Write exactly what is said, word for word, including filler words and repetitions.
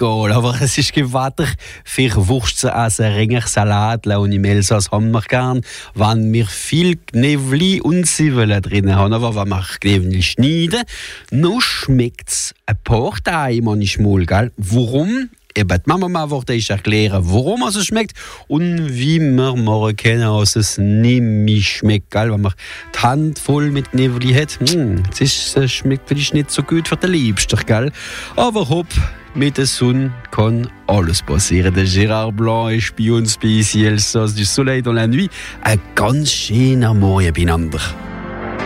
egal. Aber es ist gewattig für Wurst zu essen, Ringer, Salat und im Elsass haben wir gern, wenn wir viel Gnevli und Zwiebeln drin haben. Aber wenn wir Gnevli schneiden, noch schmeckt es ein paar Tage manchmal, gell? Warum? Eben, die Mama wollte ich erklären, warum es schmeckt und wie wir morgen kennen, dass es nicht mehr schmeckt. Gell? Wenn man die Hand voll mit Gnevli hat, hm, das ist, schmeckt vielleicht nicht so gut für den Liebsten. Gell? Aber hopp, mit der Sonne kann alles passieren. Der Gérard Blanc ist bei uns bei Ici Elsass du Soleil dans la Nuit. Ein ganz schöner Morgen beieinander.